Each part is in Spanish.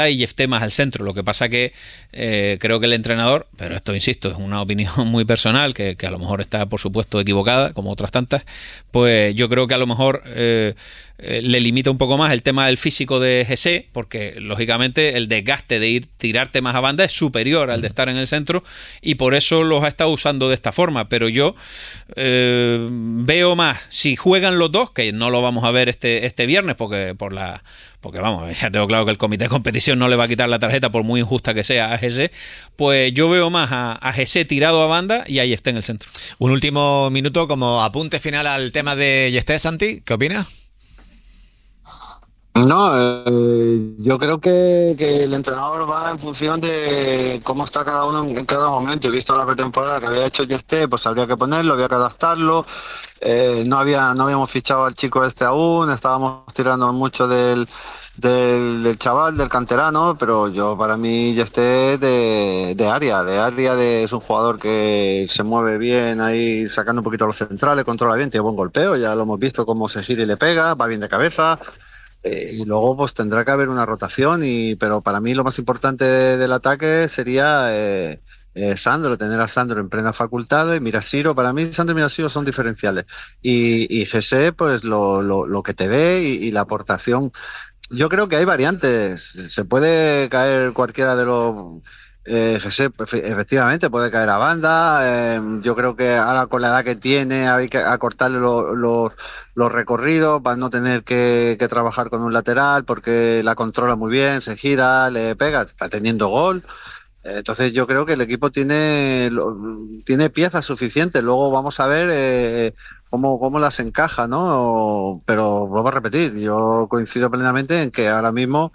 y Yefté más al centro. Lo que pasa que creo que el entrenador, pero esto insisto, es una opinión muy personal, que a lo mejor está por supuesto equivocada, como otras tantas, pues yo creo que a lo mejor le limita un poco más el tema del físico de Jesse, porque lógicamente el desgaste de tirarte más a banda es superior al de estar en el centro, y por eso los ha estado usando de esta forma. Pero yo veo más, si juegan los dos, que no lo vamos a ver este viernes, porque vamos, ya tengo claro que el comité de competición no le va a quitar la tarjeta por muy injusta que sea a Jesse, pues yo veo más a Jesse tirado a banda y ahí está en el centro. Un último minuto como apunte final al tema de Yefté, Santi, ¿qué opinas? No, yo creo que el entrenador va en función de cómo está cada uno en cada momento. He visto la pretemporada que había hecho Yefté, pues habría que ponerlo, había que adaptarlo. No habíamos fichado al chico este aún, estábamos tirando mucho del chaval, del canterano, pero para mí Yefté de área, es un jugador que se mueve bien ahí, sacando un poquito a los centrales, controla bien, tiene buen golpeo, ya lo hemos visto cómo se gira y le pega, va bien de cabeza. Y luego pues tendrá que haber una rotación, pero para mí lo más importante del ataque sería Sandro, tener a Sandro en plenas facultades. Mirasiro, para mí Sandro y Mirasiro son diferenciales, y Jesse pues lo que te dé y la aportación. Yo creo que hay variantes, se puede caer cualquiera de los Jesse, efectivamente puede caer a banda. Yo creo que ahora con la edad que tiene hay que acortarle los recorridos para no tener que trabajar con un lateral, porque la controla muy bien, se gira, le pega, está teniendo gol. Entonces yo creo que el equipo tiene piezas suficientes. Luego vamos a ver cómo las encaja, ¿no? Pero vuelvo a repetir, yo coincido plenamente en que ahora mismo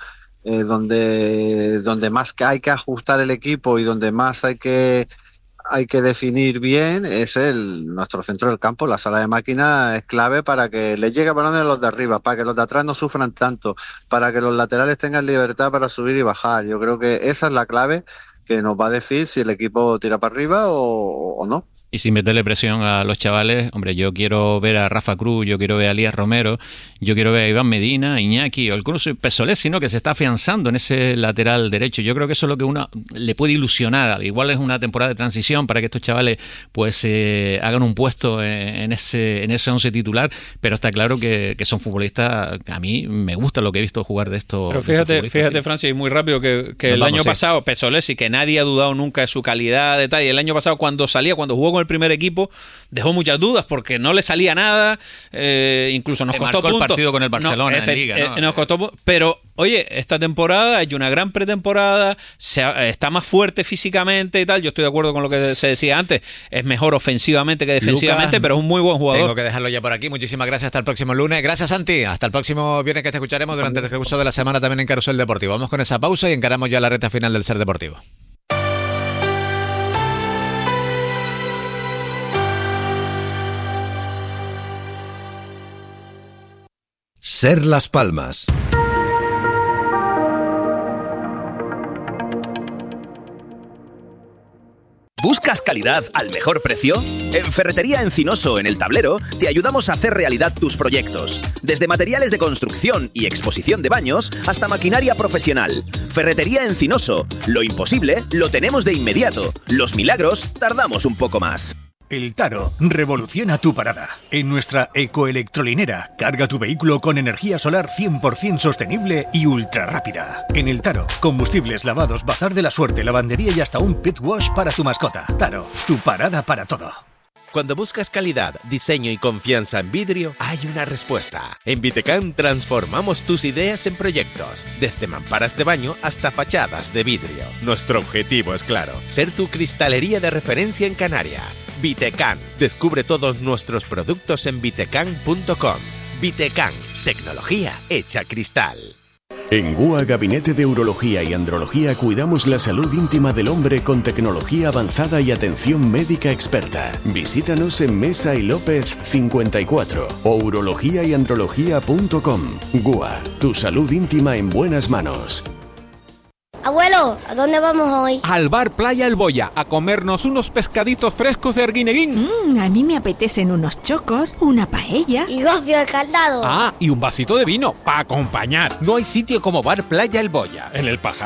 donde más que hay que ajustar el equipo y donde más hay que definir bien es nuestro centro del campo. La sala de máquina es clave para que les llegue balones a los de arriba, para que los de atrás no sufran tanto, para que los laterales tengan libertad para subir y bajar. Yo creo que esa es la clave que nos va a decir si el equipo tira para arriba o no. Y sin meterle presión a los chavales, hombre, yo quiero ver a Rafa Cruz, yo quiero ver a Elías Romero, yo quiero ver a Iván Medina, Iñaki, o incluso Pesolés, sino que se está afianzando en ese lateral derecho. Yo creo que eso es lo que uno le puede ilusionar. Igual es una temporada de transición para que estos chavales pues hagan un puesto en ese 11 titular, pero está claro que son futbolistas. A mí me gusta lo que he visto jugar de estos. Pero fíjate, Francis, muy rápido que el año pasado Pesolés, y que nadie ha dudado nunca de su calidad, de tal, y el año pasado cuando jugó con el primer equipo, dejó muchas dudas porque no le salía nada, incluso nos costó puntos. El partido con el Barcelona en Liga, ¿no? Nos costó, pero oye, esta temporada ha hecho una gran pretemporada, está más fuerte físicamente y tal. Yo estoy de acuerdo con lo que se decía antes, es mejor ofensivamente que defensivamente, Lucas, pero es un muy buen jugador. Tengo que dejarlo ya por aquí. Muchísimas gracias, hasta el próximo lunes. Gracias, Santi, hasta el próximo viernes, que te escucharemos durante el recurso de la semana también en Carrusel Deportivo. Vamos con esa pausa y encaramos ya la recta final del Ser Deportivo. Ser Las Palmas. ¿Buscas calidad al mejor precio? En Ferretería Encinoso, en El Tablero, te ayudamos a hacer realidad tus proyectos. Desde materiales de construcción y exposición de baños hasta maquinaria profesional. Ferretería Encinoso. Lo imposible lo tenemos de inmediato. Los milagros tardamos un poco más. El Taro revoluciona tu parada. En nuestra ecoelectrolinera, carga tu vehículo con energía solar 100% sostenible y ultra rápida. En El Taro, combustibles, lavados, bazar de la suerte, lavandería y hasta un pit wash para tu mascota. Taro, tu parada para todo. Cuando buscas calidad, diseño y confianza en vidrio, hay una respuesta. En Vitecam transformamos tus ideas en proyectos, desde mamparas de baño hasta fachadas de vidrio. Nuestro objetivo es claro, ser tu cristalería de referencia en Canarias. Vitecam. Descubre todos nuestros productos en vitecam.com. Vitecam. Tecnología hecha cristal. En GUA Gabinete de Urología y Andrología cuidamos la salud íntima del hombre con tecnología avanzada y atención médica experta. Visítanos en Mesa y López 54 o urologiayandrología.com. GUA, tu salud íntima en buenas manos. Abuelo, ¿a dónde vamos hoy? Al bar Playa El Boya, a comernos unos pescaditos frescos de Arguineguín. A mí me apetecen unos chocos, una paella. Y gofio escaldado. Ah, y un vasito de vino, para acompañar. No hay sitio como bar Playa El Boya. En el Pajar